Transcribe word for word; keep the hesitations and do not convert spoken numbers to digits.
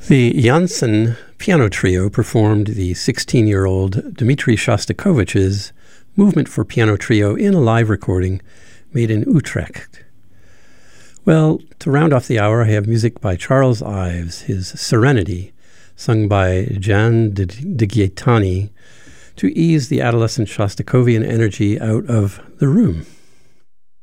The Janssen Piano Trio performed the sixteen-year-old Dmitri Shostakovich's Movement for Piano Trio in a live recording made in Utrecht. Well, to round off the hour, I have music by Charles Ives, his Serenity, sung by Jan de, de Gaetani, to ease the adolescent Shostakovian energy out of the room.